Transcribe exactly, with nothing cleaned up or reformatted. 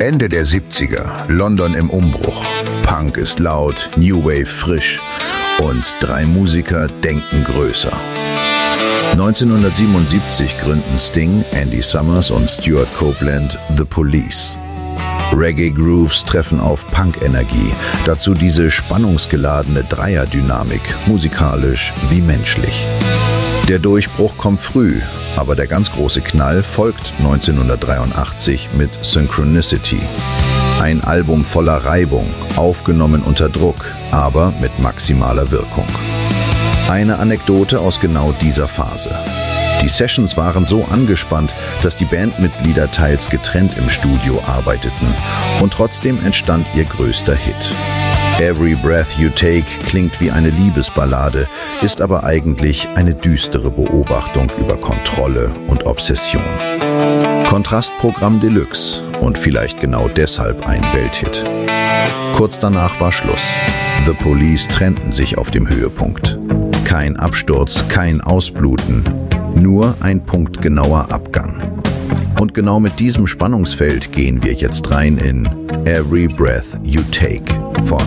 Ende der siebziger, London im Umbruch. Punk ist laut, New Wave frisch und drei Musiker denken größer. neunzehnhundertsiebenundsiebzig gründen Sting, Andy Summers und Stuart Copeland The Police. Reggae-Grooves treffen auf Punk-Energie, dazu diese spannungsgeladene Dreierdynamik, musikalisch wie menschlich. Der Durchbruch kommt früh, aber der ganz große Knall folgt neunzehnhundertdreiundachtzig mit Synchronicity. Ein Album voller Reibung, aufgenommen unter Druck, aber mit maximaler Wirkung. Eine Anekdote aus genau dieser Phase. Die Sessions waren so angespannt, dass die Bandmitglieder teils getrennt im Studio arbeiteten und trotzdem entstand ihr größter Hit. Every Breath You Take klingt wie eine Liebesballade, ist aber eigentlich eine düstere Beobachtung über Kontrolle und Obsession. Kontrastprogramm Deluxe und vielleicht genau deshalb ein Welthit. Kurz danach war Schluss. The Police trennten sich auf dem Höhepunkt. Kein Absturz, kein Ausbluten, nur ein punktgenauer Abgang. Und genau mit diesem Spannungsfeld gehen wir jetzt rein in Every Breath You Take von